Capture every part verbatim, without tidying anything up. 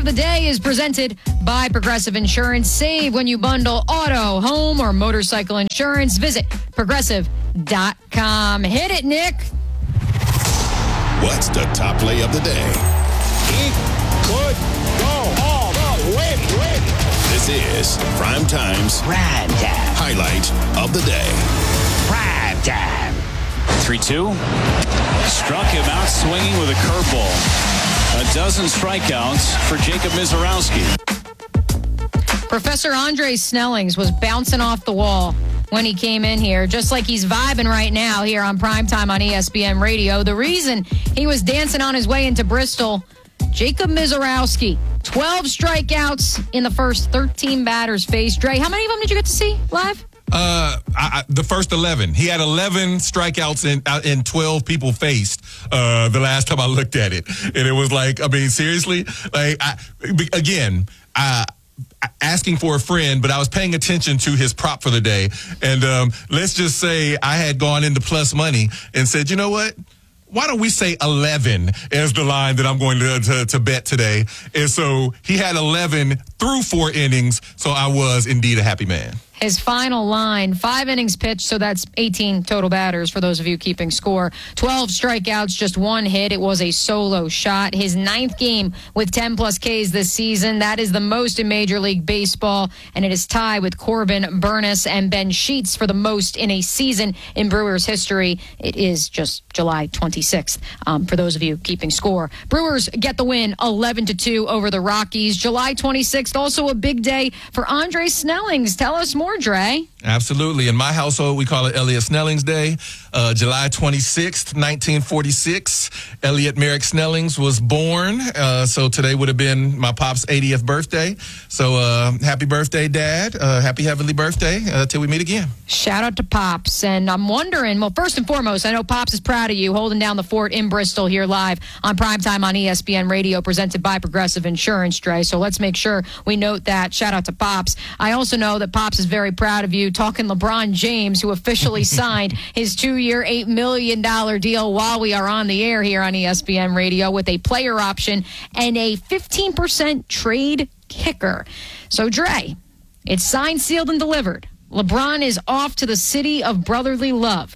the day is presented by Progressive Insurance. Save when you bundle auto, home, or motorcycle insurance. Visit progressive dot com. Hit it, Nick. What's the top play of the day? He could go all the way. This is Prime Time's Prime Time. highlight of the day. Prime Time. three two. Struck him out swinging with a curveball. A dozen strikeouts for Jacob Misiorowski. Professor Andre Snellings was bouncing off the wall when he came in here, just like he's vibing right now here on Primetime on E S P N Radio. The reason he was dancing on his way into Bristol, Jacob Misiorowski, twelve strikeouts in the first thirteen batters faced. Dre, how many of them did you get to see live? Uh, I, I, the first eleven. He had eleven strikeouts in uh, in twelve people faced. Uh, the last time I looked at it, and it was like, I mean, seriously, like I, again, I. asking for a friend, but I was paying attention to his prop for the day. And um, let's just say I had gone into plus money and said, you know what? Why don't we say eleven as the line that I'm going to, to, to bet today? And so he had eleven through four innings, so I was indeed a happy man. His final line, five innings pitched, so that's eighteen total batters for those of you keeping score. twelve strikeouts, just one hit. It was a solo shot. His ninth game with ten plus Ks this season. That is the most in Major League Baseball, and it is tied with Corbin Burness and Ben Sheets for the most in a season in Brewers history. It is just July twenty-sixth um, for those of you keeping score. Brewers get the win eleven to two over the Rockies. July twenty-sixth, also a big day for Andre Snellings. Tell us more, Dre. Absolutely. In my household, we call it Elliot Snellings Day. Uh, July twenty-sixth, nineteen forty-six, Elliot Merrick Snellings was born. Uh, so today would have been my pop's eightieth birthday. So uh, happy birthday, Dad. Uh, happy heavenly birthday uh, till we meet again. Shout out to Pops. And I'm wondering, well, first and foremost, I know Pops is proud of you holding down the fort in Bristol here live on Primetime on E S P N Radio, presented by Progressive Insurance, Dre. So let's make sure we note that. Shout out to Pops. I also know that Pops is very proud of you, talking LeBron James, who officially signed his two-year, eight million dollars deal while we are on the air here on E S P N Radio with a player option and a fifteen percent trade kicker. So, Dre, it's signed, sealed, and delivered. LeBron is off to the city of brotherly love.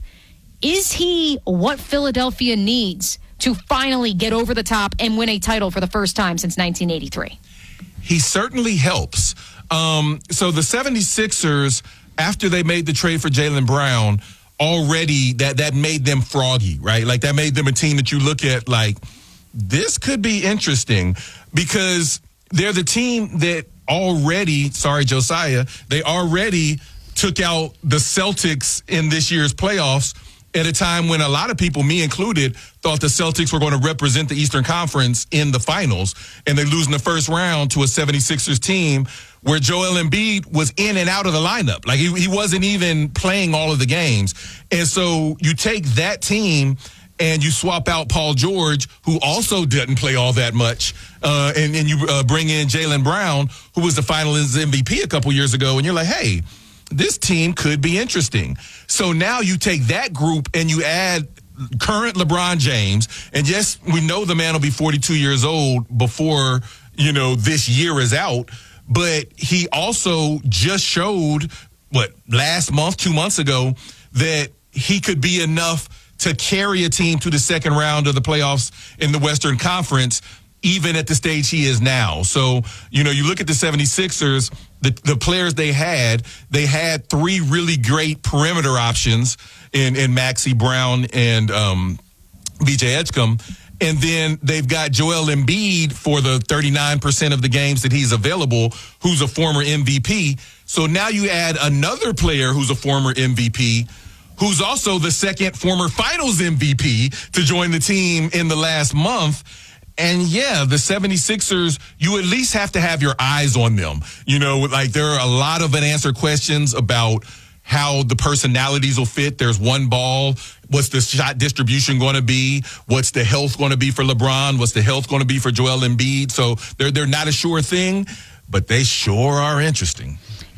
Is he what Philadelphia needs to finally get over the top and win a title for the first time since nineteen eighty-three? He certainly helps. Um, so the seventy-sixers, after they made the trade for Jaylen Brown, already that, that made them froggy, right? Like that made them a team that you look at like, this could be interesting because they're the team that already, sorry, Josiah, they already took out the Celtics in this year's playoffs at a time when a lot of people, me included, thought the Celtics were going to represent the Eastern Conference in the finals, and they lose in the first round to a seventy-sixers team where Joel Embiid was in and out of the lineup. Like, he, he wasn't even playing all of the games. And so you take that team and you swap out Paul George, who also didn't play all that much, uh, and, and you uh, bring in Jaylen Brown, who was the finalist M V P a couple years ago, and you're like, hey, this team could be interesting. So now you take that group and you add current LeBron James, and yes, we know the man will be forty-two years old before, you know, this year is out, but he also just showed, what, last month, two months ago, that he could be enough to carry a team to the second round of the playoffs in the Western Conference, even at the stage he is now. So, you know, you look at the seventy-sixers, the, the players they had, they had three really great perimeter options in, in Maxey Brown and um, B J Edgecombe. And then they've got Joel Embiid for the thirty-nine percent of the games that he's available, who's a former M V P. So now you add another player who's a former M V P, who's also the second former finals M V P to join the team in the last month. And yeah, the seventy-sixers, you at least have to have your eyes on them. You know, like there are a lot of unanswered questions about how the personalities will fit. There's one ball. What's the shot distribution going to be? What's the health going to be for LeBron? What's the health going to be for Joel Embiid? So they're, they're not a sure thing, but they sure are interesting.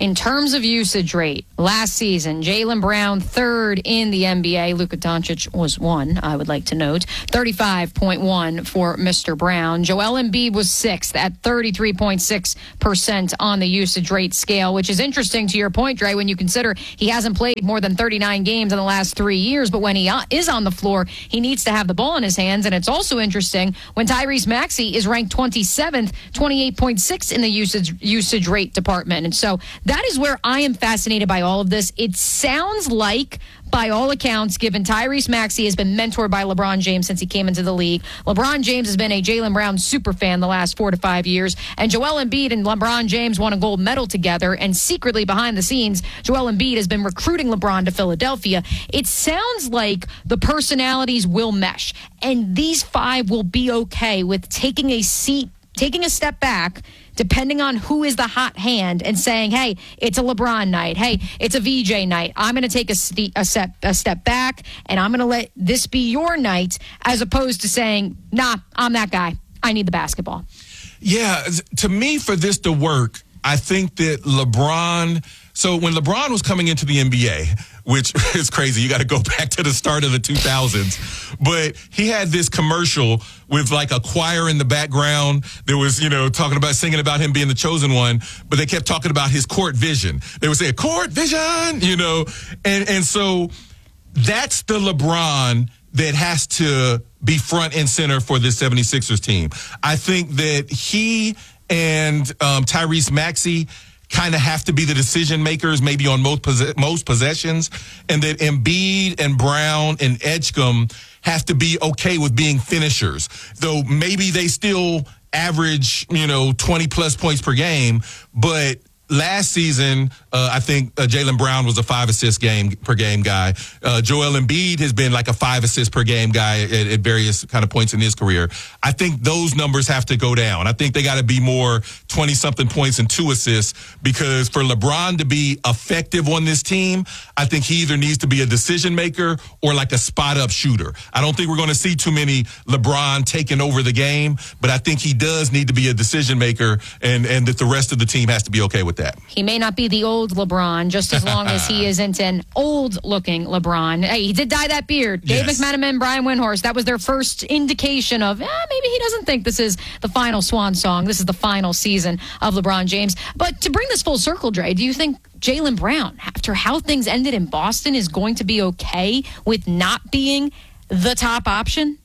In terms of usage rate, last season, Jaylen Brown third in the N B A. Luka Doncic was one, I would like to note. thirty-five point one for Mister Brown. Joel Embiid was sixth at thirty-three point six percent on the usage rate scale, which is interesting to your point, Dre, when you consider he hasn't played more than thirty-nine games in the last three years. But when he is on the floor, he needs to have the ball in his hands. And it's also interesting when Tyrese Maxey is ranked twenty-seventh, twenty-eight point six in the usage usage rate department. And so that is where I am fascinated by all of this. It sounds like, by all accounts, given Tyrese Maxey has been mentored by LeBron James since he came into the league. LeBron James has been a Jaylen Brown super fan the last four to five years. And Joel Embiid and LeBron James won a gold medal together. And secretly behind the scenes, Joel Embiid has been recruiting LeBron to Philadelphia. It sounds like the personalities will mesh. And these five will be okay with taking a seat, taking a step back, depending on who is the hot hand, and saying, hey, it's a LeBron night. Hey, it's a V J night. I'm going to take a, st- a, step, a step back, and I'm going to let this be your night, as opposed to saying, nah, I'm that guy. I need the basketball. Yeah, to me, for this to work, I think that LeBron... So when LeBron was coming into the N B A, which is crazy, you got to go back to the start of the two thousands, but he had this commercial with like a choir in the background. There was, you know, talking about, singing about him being the chosen one, but they kept talking about his court vision. They would say, court vision, you know, and, and so that's the LeBron that has to be front and center for this seventy-sixers team. I think that he and um, Tyrese Maxey kind of have to be the decision makers, maybe on most pos- most possessions, and that Embiid and Brown and Edgecombe have to be okay with being finishers. Though maybe they still average, you know, twenty plus points per game, but last season, uh, I think uh, Jaylen Brown was a five assist game per game guy. Uh, Joel Embiid has been like a five assist per game guy at, at various kind of points in his career. I think those numbers have to go down. I think they got to be more twenty something points and two assists, because for LeBron to be effective on this team, I think he either needs to be a decision maker or like a spot up shooter. I don't think we're going to see too many LeBron taking over the game, but I think he does need to be a decision maker, and, and that the rest of the team has to be okay with that. He may not be the old LeBron, just as long as he isn't an old-looking LeBron. Hey, he did dye that beard. Dave yes. McManaman, Brian Windhorst, that was their first indication of, eh, maybe he doesn't think this is the final swan song. This is the final season of LeBron James. But to bring this full circle, Dre, do you think Jaylen Brown, after how things ended in Boston, is going to be okay with not being the top option?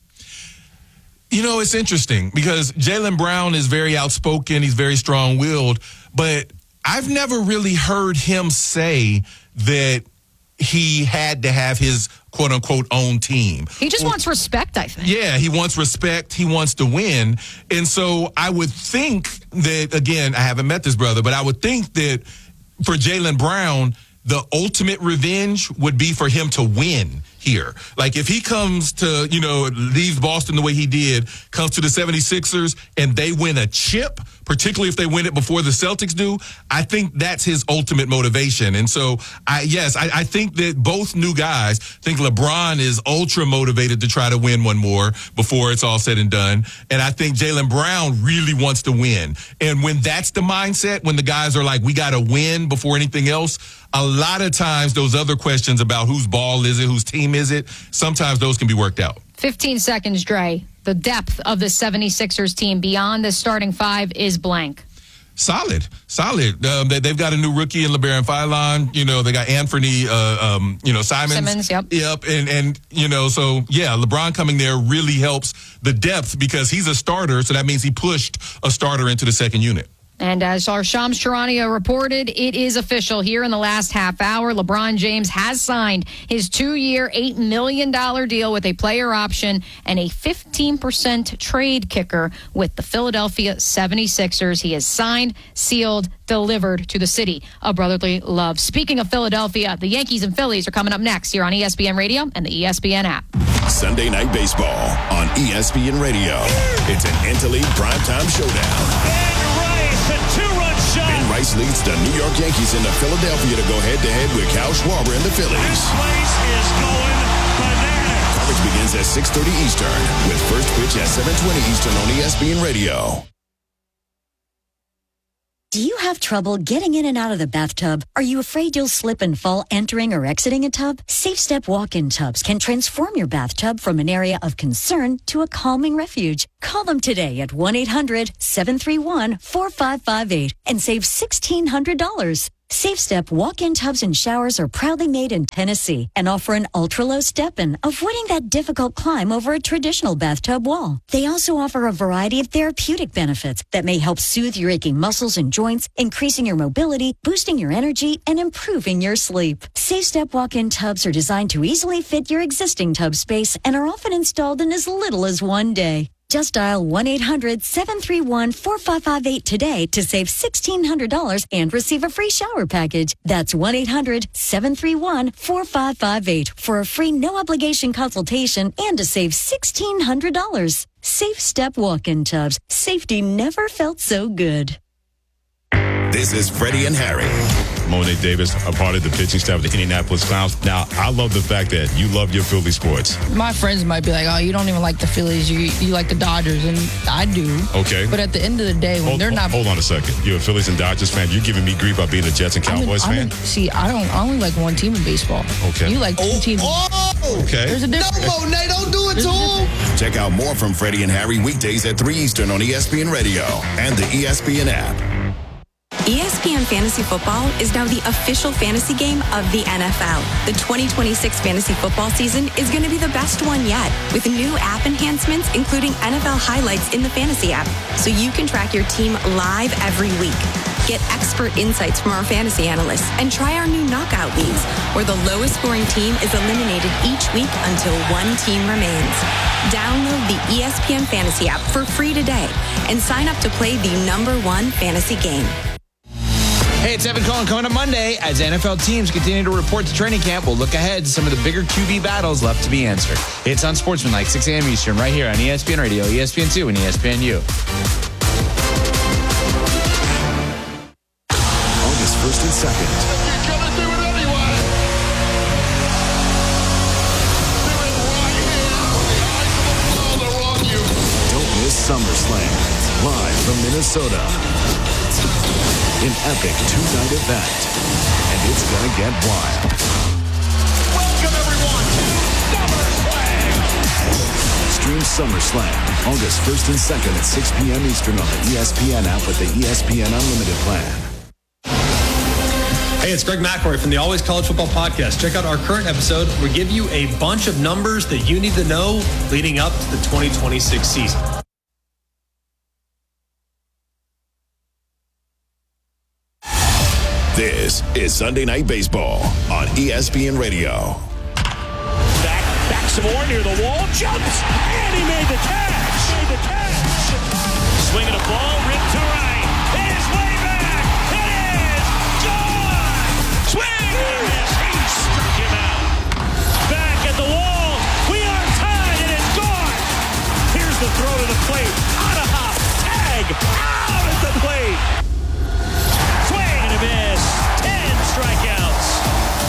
You know, it's interesting because Jaylen Brown is very outspoken. He's very strong-willed, but I've never really heard him say that he had to have his quote-unquote own team. He just well, wants respect, I think. Yeah, he wants respect. He wants to win. And so I would think that, again, I haven't met this brother, but I would think that for Jaylen Brown, the ultimate revenge would be for him to win here. Like if he comes to, you know, leaves Boston the way he did, comes to the seventy-sixers and they win a chip, particularly if they win it before the Celtics do, I think that's his ultimate motivation. And so, I yes, I, I think that both new guys, I think LeBron is ultra motivated to try to win one more before it's all said and done. And I think Jaylen Brown really wants to win. And when that's the mindset, when the guys are like, we got to win before anything else, a lot of times those other questions about whose ball is it, whose team is it, sometimes those can be worked out. fifteen seconds, Dre. The depth of the seventy-sixers team beyond the starting five is blank. Solid, solid. Um, they, they've got a new rookie in LeBaron Phelan. You know, they got Anthony, uh, um, you know, Simons. Simmons, yep. Yep, and, and, you know, so, yeah, LeBron coming there really helps the depth because he's a starter, so that means he pushed a starter into the second unit. And as our Shams Charania reported, it is official here in the last half hour. LeBron James has signed his two-year, eight million dollars deal with a player option and a fifteen percent trade kicker with the Philadelphia seventy-sixers. He is signed, sealed, delivered to the city of brotherly love. Speaking of Philadelphia, the Yankees and Phillies are coming up next here on E S P N Radio and the E S P N app. Sunday Night Baseball on E S P N Radio. It's an Interleague primetime showdown. Two-run shot. Ben Rice leads the New York Yankees into Philadelphia to go head-to-head with Kyle Schwarber and the Phillies. This place is going bananas. Coverage begins at six thirty Eastern with first pitch at seven twenty Eastern on E S P N Radio. Do you have trouble getting in and out of the bathtub? Are you afraid you'll slip and fall entering or exiting a tub? Safe Step walk-in tubs can transform your bathtub from an area of concern to a calming refuge. Call them today at one eight hundred seven three one four five five eight and save sixteen hundred dollars. Safe Step walk-in tubs and showers are proudly made in Tennessee and offer an ultra-low step-in, avoiding that difficult climb over a traditional bathtub wall. They also offer a variety of therapeutic benefits that may help soothe your aching muscles and joints, increasing your mobility, boosting your energy, and improving your sleep. Safe Step walk-in tubs are designed to easily fit your existing tub space and are often installed in as little as one day. Just dial one eight hundred seven three one four five five eight today to save sixteen hundred dollars and receive a free shower package. That's one eight hundred seven three one four five five eight for a free no-obligation consultation and to save sixteen hundred dollars. Safe Step walk-in tubs. Safety never felt so good. This is Freddie and Harry. Monet Davis, a part of the pitching staff of the Indianapolis Clowns. Now, I love the fact that you love your Philly sports. My friends might be like, oh, you don't even like the Phillies. You you like the Dodgers. And I do. Okay. But at the end of the day, when hold, they're not... Hold on a second. You're a Phillies and Dodgers fan. You're giving me grief about being a Jets and Cowboys I'm in, I'm fan? in, see, I don't. I only like one team in baseball. Okay. You like two Oh, teams. oh! Okay. There's a difference. No, Monet, don't do it to him. Check out more from Freddie and Harry weekdays at three Eastern on E S P N Radio and the E S P N app. E S P N Fantasy Football is now the official fantasy game of the N F L. The twenty twenty-six fantasy football season is going to be the best one yet, with new app enhancements, including N F L highlights in the fantasy app, so you can track your team live every week. Get expert insights from our fantasy analysts and try our new knockout leagues, where the lowest scoring team is eliminated each week until one team remains. Download the E S P N Fantasy app for free today and sign up to play the number one fantasy game. Hey, it's Evan Cohen coming up Monday. As N F L teams continue to report to training camp, we'll look ahead to some of the bigger Q B battles left to be answered. It's on Sportsmanlike, six a.m. Eastern, right here on E S P N Radio, E S P N two, and E S P N U. August first and second. You're gonna do it anyway. Do it right here when the eyes of the world are on you. Don't miss SummerSlam, live from Minnesota. An epic two-night event, and it's gonna get wild. Welcome everyone to SummerSlam. Stream SummerSlam August first and second at six p.m. Eastern on the E S P N app with the E S P N Unlimited plan. Hey, it's Greg McElroy from the Always College Football Podcast. Check out our current episode. We give you a bunch of numbers that you need to know leading up to the twenty twenty-six season. This is Sunday Night Baseball on E S P N Radio. Back, back some more near the wall, jumps, and he made the catch. Made the catch.